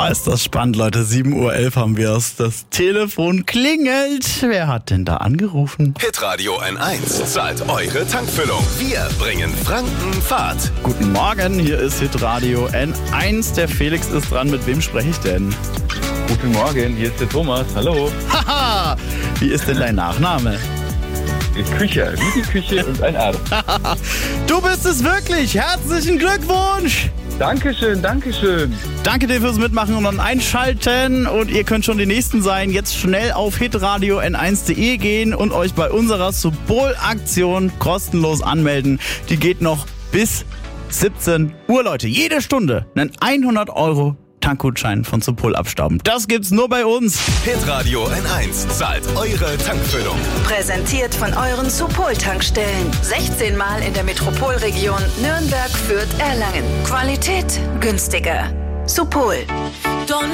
ist das spannend, Leute. 7:11 Uhr haben wir es. Das Telefon klingelt. Wer hat denn da angerufen? Hitradio N1 zahlt eure Tankfüllung. Wir bringen Franken Fahrt. Guten Morgen, hier ist Hitradio N1. Der Felix ist dran. Mit wem spreche ich denn? Guten Morgen, hier ist der Thomas. Hallo. Haha, wie ist denn dein Nachname? Küche, wie die Küche und ein Adel. Du bist es wirklich. Herzlichen Glückwunsch. Dankeschön. Danke dir fürs Mitmachen und Einschalten. Und ihr könnt schon die Nächsten sein. Jetzt schnell auf hitradio n1.de gehen und euch bei unserer Supol-Aktion kostenlos anmelden. Die geht noch bis 17 Uhr, Leute. Jede Stunde einen 100 € Tankgutschein von Supol abstauben. Das gibt's nur bei uns. Hitradio N1 zahlt eure Tankfüllung. Präsentiert von euren Supol-Tankstellen. 16 Mal in der Metropolregion Nürnberg, Fürth, Erlangen. Qualität günstiger. Supol.